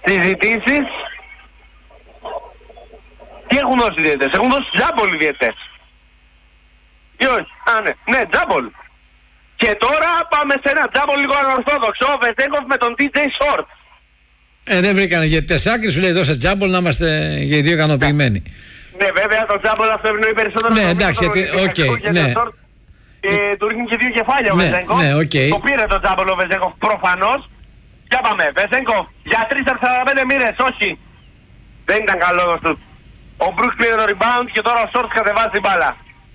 συζητήσεις. Τι έχουν δώσει οι διαιτητές? Έχουν δώσει τζάμπολ οι διαιτητές. Ή όχι? Ναι, τζάμπολ. Και τώρα πάμε σε ένα τζάμπολ λίγο ανορθόδοξο. Ο Βεζέγκοφ με τον DJ Short. Δεν βρήκανε διαιτητές άκρη, σου λέει δώσε τζάμπολ να είμαστε για οι δύο ικανοποιημένοι. Ναι, βέβαια το τζάμπολ αυτό ευνοεί περισσότερο. Ναι, εντάξει, οκ, ναι. Του ρίχνει και δύο κεφάλια ο Βεζέγκοφ. Ναι, οκ. Το πήρε το τζάμπολ ο Βεζέγκοφ προφανώς. Για πάμε, Βεζέγκοφ για 3-45 μοίρες, όχι. Δεν ήταν καλό το σουτ. Ο Μπρουκς πήρε το rebound και τώρα ο Shorts κατεβάζει την μπάλα.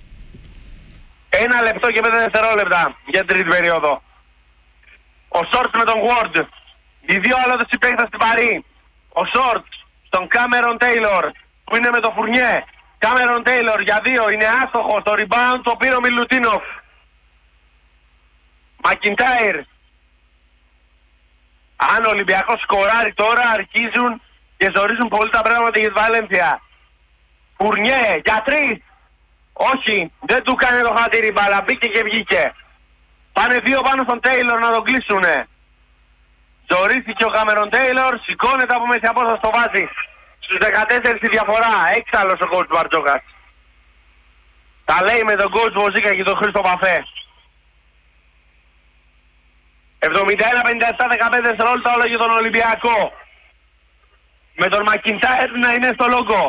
1 λεπτό και 5 δευτερόλεπτα για την τρίτη περίοδο. Ο Shorts με τον Ward. Οι δύο άλλοι συμπαίκτες στην Παρί. Ο Shorts στον Κάμερον Τέιλορ που είναι με το Φουρνιέ. Κάμερον Τέιλορ για 2 είναι άστοχος. Το rebound το πήρε ο Μιλουτίνοφ. Μακιντάιρ. Αν ο Ολυμπιακός σκοράρει τώρα αρχίζουν και ζορίζουν πολύ τα πράγματα για τη Βαλένθια. Φουρνιέ για 3. Όχι, δεν του κάνει το χατήρι μπάλα, μπήκε και βγήκε. Πάνε 2 πάνω στον Τέιλορ να τον κλείσουνε. Ζορίστηκε ο Κάμερον Τέιλορ, σηκώνεται από μέση απόσταση, το βάζει. Στους 14 η διαφορά, έξαλλος ο coach Μπαρτζόκας. Τα λέει με τον coach Βοζίκα και τον Χρήστο Παφέ. 71-57, 15 δευτερόλεπτα όλα για τον Ολυμπιακό. Με τον Μακιντάιρ να είναι στο λόγο.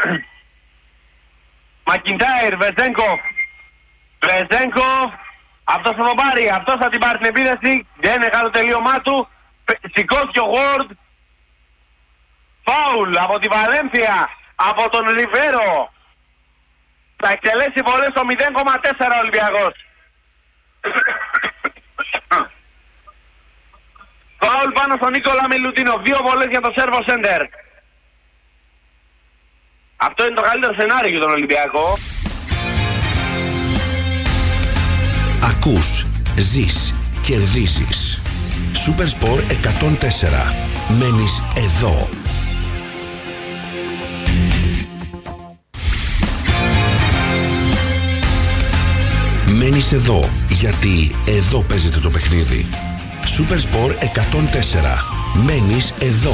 Μακιντάιρ, Βεζέγκοφ. Βεζέγκοφ. Αυτός θα τον πάρει, αυτός θα την πάρει την επίδεση. Δεν είναι καλό τελείωμά του. Σηκώθηκε ο Ward. Φάουλ από τη Βαλένθια. Από τον Ριβέρο. Θα εκτελέσει βολές στο 0,4 ο Ολυμπιακός. Φάουλ πάνω στον Νίκολα Μιλουτίνο. 2 βολές για το Σέρβο Σέντερ. Αυτό είναι το καλύτερο σενάριο για τον Ολυμπιακό. Ακούς, ζεις, κερδίζεις. Supersport 104. Μένεις εδώ. Μένεις εδώ, γιατί εδώ παίζεται το παιχνίδι. Supersport 104. Μένεις εδώ.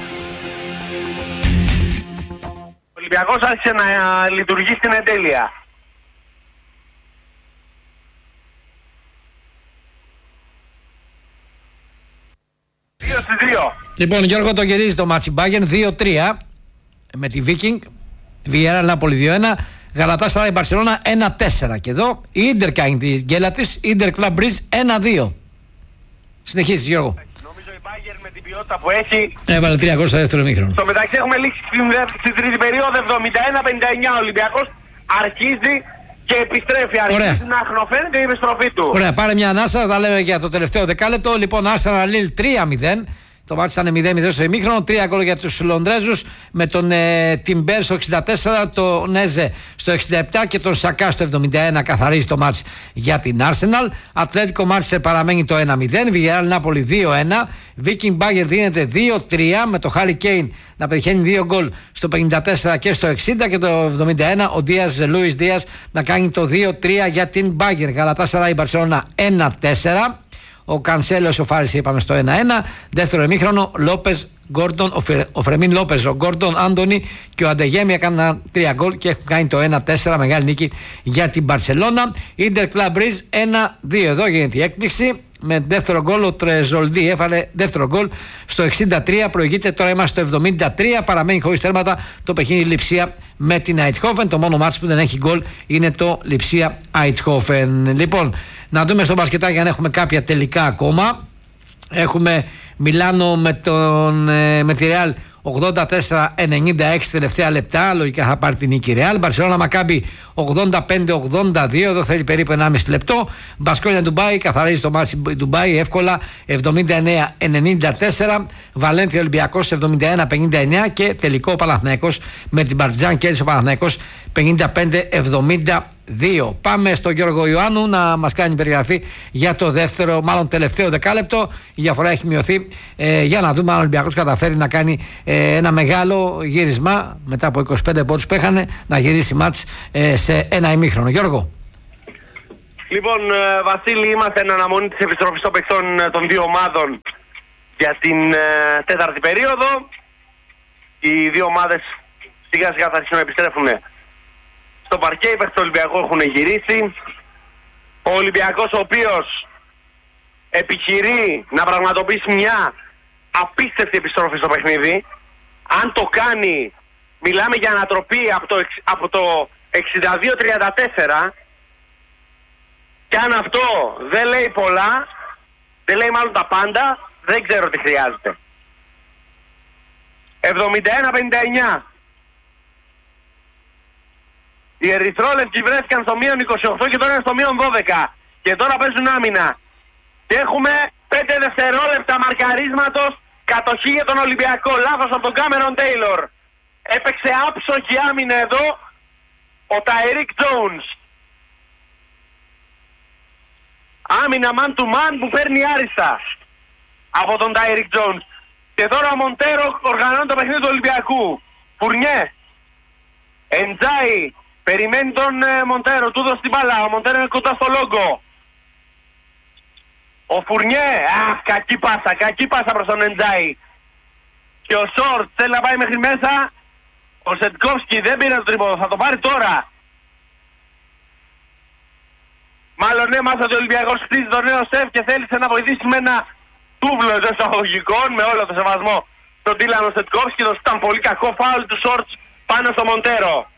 Ο Ολυμπιακός άρχισε να λειτουργεί στην εντέλεια. Λοιπόν, Γιώργο, το γυρίζει το μάτσι Bayern 2-3 με τη Viking. Villarreal Νάπολη 2-1. Γαλατάσαράι Μπαρσελόνα 1-4. Και εδώ η Ίντερ κάνει τη γκέλα της. Ίντερ Κλαμπ Μπριζ 1-2. Συνεχίζεις, Γιώργο. Νομίζω η Bayern με την ποιότητα που έχει έβαλε 3 γκολ στο δεύτερο ημίχρονο. Στο μεταξύ έχουμε λήξει στην τρίτη περίοδο 71-59. Ο Ολυμπιακός αρχίζει και επιστρέφει. Αρχίζει να αχνοφαίνεται η επιστροφή του. Ωραία, πάρε μια ανάσα, θα λέμε για το τελευταίο δεκάλεπτο. Λοιπόν, Arsenal Lille 3-0. Το μάτι ήταν 0-0 στο ημίχρονο. 3 γκολ για τους Λονδρέζους με τον Τιμπέρ στο 64, τον Νέζε στο 67 και τον Σακά στο 71. Καθαρίζει το μάτι για την Arsenal. Ατλέτικο Μάντσεστερ παραμένει το 1-0. Villarreal Νάπολη 2-1. Viking Bayern δίνεται 2-3 με το Χάρι Κέιν να πετυχαίνει 2 γκολ στο 54 και στο 60 και το 71 ο Λούις Δίας να κάνει το 2-3 για την Bayern. Γαλατάσαράι Μπαρσελόνα 1-4. Ο Κανσέλος, ο Φάριση είπαμε στο 1-1. Δεύτερο ημίχρονο, Λόπες, Γκόρντον, ο Φρεμίν Λόπες, ο Γκόρντον, Άντωνη και ο Αντεγέμι έκαναν 3 γκολ και έχουν κάνει το 1-4. Μεγάλη νίκη για την Μπαρσελόνα. Ίντερ Κλαμπ Μπριζ 1-2. Εδώ γίνεται η έκπληξη. Με δεύτερο γκολ ο Τρεζολντί έφαλε δεύτερο γκολ στο 63. Προηγείται, τώρα είμαστε στο 73. Παραμένει χωρίς τέρματα το παιχνίδι Λειψία με την Αιτχόφεν. Το μόνο μάτς που δεν έχει γκολ είναι το Λειψία Αιτχόφεν. Λοιπόν, να δούμε στο μπασκετάκι αν έχουμε κάποια τελικά ακόμα. Έχουμε Μιλάνο με τη Ρεάλ 84-96 τελευταία λεπτά. Λογικά θα πάρει την νίκη Ρεάλ. Μπαρσελόνα Μακάμπι 85-82. Εδώ θέλει περίπου 1,5 λεπτό. Μπασκόνια Ντουμπάι καθαρίζει το μάτσι Ντουμπάι εύκολα 79-94. Βαλένθια Ολυμπιακός 71-59. Και τελικό Παναθηναϊκός με την Παρτιζάν κέρδισε ο Παναθηναϊκός 55-72. Πάμε στον Γιώργο Ιωάννου να μας κάνει περιγραφή για το δεύτερο, μάλλον τελευταίο δεκάλεπτο. Η διαφορά έχει μειωθεί για να δούμε αν ο Ολυμπιακός καταφέρει να κάνει ένα μεγάλο γύρισμα μετά από 25 πόντους που έχανε, να γυρίσει μάτς σε ένα ημίχρονο. Γιώργο. Λοιπόν, Βασίλη, είμαστε εν αναμονή της επιστροφής των παιχτών των δύο ομάδων για την τέταρτη περίοδο. Οι δύο ομάδες σιγά σιγά θα αρχίσουν να επιστρέφουν στο παρκέ. Οι παίκτες του Ολυμπιακού έχουν γυρίσει. Ο Ολυμπιακός, ο οποίος επιχειρεί να πραγματοποιήσει μια απίστευτη επιστροφή στο παιχνίδι. Αν το κάνει, μιλάμε για ανατροπή από το 62-34. Και αν αυτό δεν λέει πολλά, δεν λέει μάλλον τα πάντα, δεν ξέρω τι χρειάζεται. 71-59. Οι ερυθρόλευκοι βρέθηκαν στο μείον 28 και τώρα είναι στο μείον 12. Και τώρα παίζουν άμυνα. Και έχουμε 5 δευτερόλεπτα μαρκαρίσματος, κατοχή για τον Ολυμπιακό. Λάθος από τον Κάμερον Τέιλορ. Έπαιξε άψογη άμυνα εδώ ο Τάιρικ Τζόουνς. Άμυνα man to man που παίρνει άριστα από τον Τάιρικ Τζόουνς. Και τώρα ο Μοντέρο οργανώνει το παιχνίδι του Ολυμπιακού. Φουρνιέ. Εντζάι. Περιμένει τον Μοντέρο. Του δώσει την μπάλα. Ο Μοντέρο είναι κοντά στο λόγκο. Ο Φουρνιέ. Κακή πάσα προς τον Εντζάι. Και ο Σόρτ θέλει να πάει μέχρι μέσα. Ο Σετκόφσκι δεν πήρε το τρίποδο. Θα το πάρει τώρα. Μάλλον έμαθα ότι ο Ολυμπιακός χτίζει το νέο σεφ και θέλησε να βοηθήσει με ένα τούβλο εντός εισαγωγικών, με όλο το σεβασμό στον Τίλανο Σετκόφσκι. Το ήταν πολύ κακό φάουλ του Σόρτς πάνω στο Μοντέρο.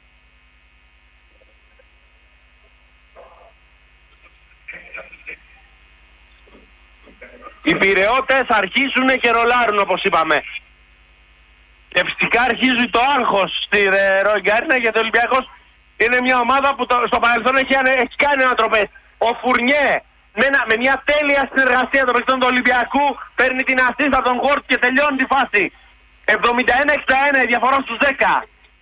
Οι Πειραιώτες αρχίζουν και ρολάρουν, όπως είπαμε. Και φυσικά αρχίζει το άγχος στη Ροϊγκάρινα, γιατί ο Ολυμπιακός είναι μια ομάδα που στο παρελθόν έχει κάνει ανατροπές. Ο Φουρνιέ με μια τέλεια συνεργασία των παικτών του Ολυμπιακού παίρνει την ασίστα των Γουόρτ και τελειώνει τη φάση. 71-61 η διαφορά στους 10.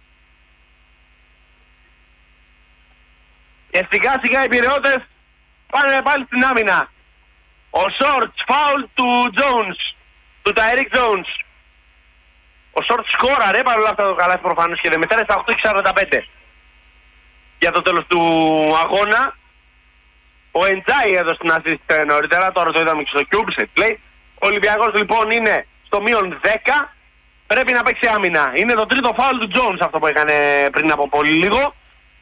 Και σιγά σιγά οι Πειραιώτες πάνε πάλι στην άμυνα. Ο Σόρτς, φάουλ του Jones, του Τάιρικ Jones. Ο Σόρτς σκόραρε παρόλα αυτά το καλά προφανώς και δεν μετέρεσε 8-45 για το τέλος του αγώνα. Ο Εντζάι έδωσε την assist νωρίτερα, τώρα το είδαμε και στο Cube, λέει. Ο Ολυμπιακός λοιπόν είναι στο μείον 10, πρέπει να παίξει άμυνα. Είναι το τρίτο φάουλ του Jones αυτό που έκανε πριν από πολύ λίγο.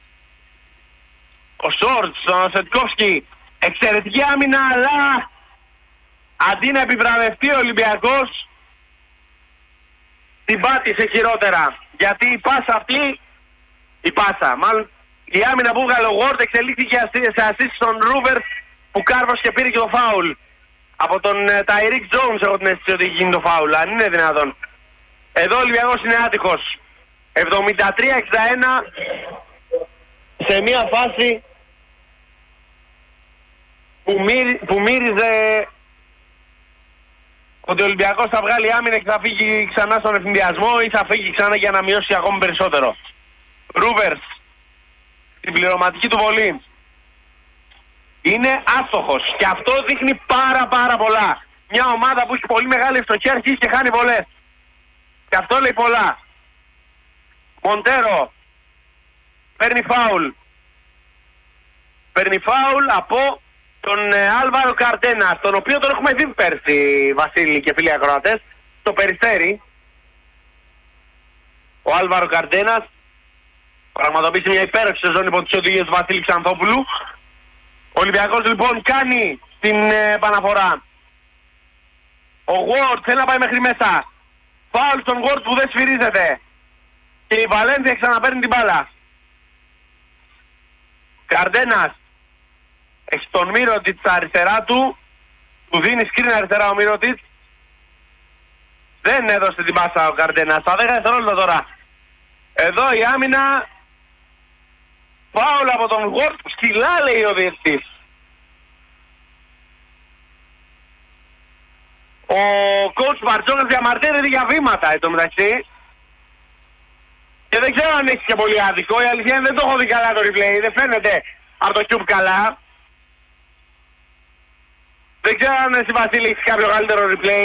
Ο Σόρτς, ο Σετκόφσκι, εξαιρετική άμυνα, αλλά αντί να επιβραβευτεί ο Ολυμπιακός, την πάτησε χειρότερα. Γιατί η πάσα αυτή, μάλλον η άμυνα που βγάλε ο Γουόρτ εξελίχθηκε σε assist στον Ρούβερ που κάρβωσε και πήρε και το φάουλ. Από τον Τάιρικ Τζόουνς έχω την αίσθηση ότι γίνει το φάουλ, αν είναι δυνατόν. Εδώ ο Ολυμπιακός είναι άτυχος. 73-61 σε μια φάση που μύριζε ότι ο Ολυμπιακός θα βγάλει άμυνα και θα φύγει ξανά στον ευθυνδιασμό ή θα φύγει ξανά για να μειώσει ακόμη περισσότερο. Ρούβερς, την πληρωματική του βολή, είναι άστοχος και αυτό δείχνει πάρα πολλά. Μια ομάδα που έχει πολύ μεγάλη ευστοχία αρχίζει και χάνει βολές. Και αυτό λέει πολλά. Μοντέρο παίρνει φάουλ από τον Άλβαρο Καρτένας, τον οποίο τον έχουμε δει πέρσι, Βασίλη και φίλοι ακροατές, στο Περιστέρι. Ο Άλβαρο Καρτένας πραγματοποιήσει μια υπέροχη σεζόν υπό τις οδηγίες του Βασίλη Ξανθόπουλου. Ο Ολυμπιακός λοιπόν κάνει την επαναφορά. Ο Γουόρτ θέλει να πάει μέχρι μέσα. Φάουλ στον Γουόρτ που δεν σφυρίζεται. Και η Βαλένθια ξαναπαίρνει την μπάλα. Καρτένας έχει τον Μύρωτιτς στα αριστερά του. Του δίνει σκριν αριστερά ο Μύρωτιτς. Δεν έδωσε την πάσα ο Καρτένας. Στα 10 δευτερόλεπτα τώρα. Εδώ η άμυνα. Φάουλ από τον Γουόρτ. Σκυλά λέει ο διαιτητής. Ο coach Μπαρτζόκας διαμαρτύρεται για βήματα εν τω μεταξύ. Και δεν ξέρω αν έχει και πολύ άδικο. Η αλήθεια είναι δεν το έχω δει καλά το replay. Δεν φαίνεται από το Cube καλά. Δεν ξέρω αν εσύ Βασίλη έχεις κάποιο καλύτερο replay.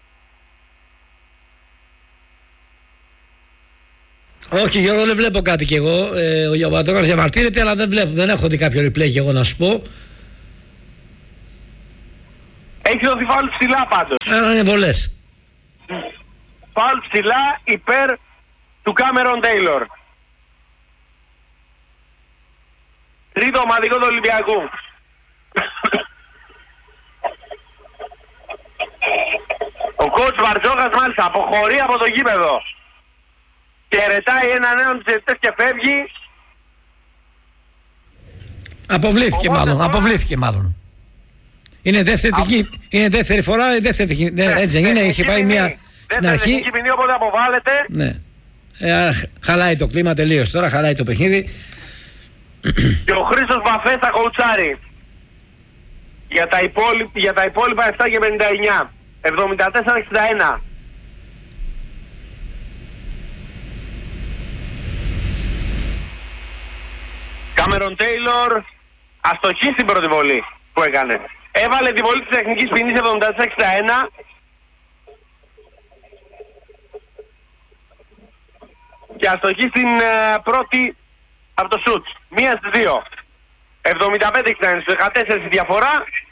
Όχι Γιώργο, δεν βλέπω κάτι κι εγώ. Ο Μπαρτζόκας διαμαρτύρεται, αλλά δεν έχω δει κάποιο replay κι εγώ να σου πω. Έχει δοθεί φάουλ ψηλά πάντως. Άρα είναι βολές. Φάουλ ψηλά υπέρ του Κάμερον Τέιλορ. Τρίτο ομαδικό του Ολυμπιακού. Ο coach Βαρτζόκας μάλιστα αποχωρεί από το γήπεδο. Χαιρετάει έναν νέο της και φεύγει. Αποβλήθηκε μάλλον. Είναι δεύτερη φορά, έτσι είναι, είχε πάει μια στην αρχή. Δεύτερη ποινή, οπότε αποβάλλεται. Ναι. Χαλάει το κλίμα τελείως τώρα, χαλάει το παιχνίδι. Και ο Χρήστος Μπαφές θα κοουτσάρει για τα υπόλοιπα 7 και 59. 74-61. Κάμερον Τέιλορ αστοχή στην πρώτη βολή που έκανε. Έβαλε τη βολή της τεχνικής ποινής 74-61. Και αστοχή στην πρώτη από το σουτ. Μία στις δύο. 75-61 στους 14 η διαφορά.